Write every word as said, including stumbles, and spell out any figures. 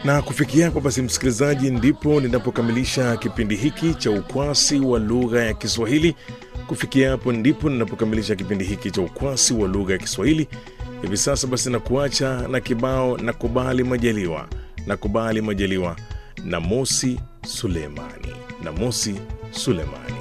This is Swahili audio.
Na kufikia hapo basi, msikilizaji, ndipo ninapokamilisha kipindi hiki cha ukwasi wa lugha ya Kiswahili. Kufikia hapo ndipo ninapokamilisha kipindi hiki cha ukwasi wa lugha ya Kiswahili. Hivi sasa basi nakuacha na kibao Nakubali Majaliwa. Nakubali Majaliwa na Mosi Sulemani. Na Mosi Sulemani.